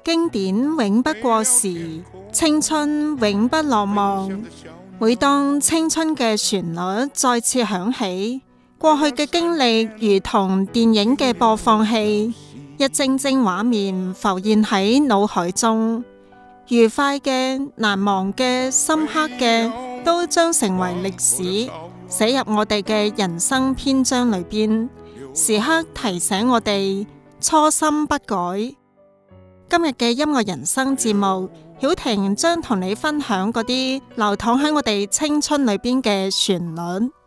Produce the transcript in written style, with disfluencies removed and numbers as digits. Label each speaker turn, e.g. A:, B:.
A: 經典永不過時，青春永不落幕。每當青春嘅旋律再次響起，過去嘅經歷如同電影嘅播放器，一幀幀畫面浮現喺腦海中，愉快嘅、難忘嘅、深刻嘅，都將成為歷史，寫入我哋嘅人生篇章裏邊，時刻提醒我哋初心不改。今日嘅音樂人生節目，曉婷將同你分享嗰啲流淌喺我哋青春裏邊嘅旋律。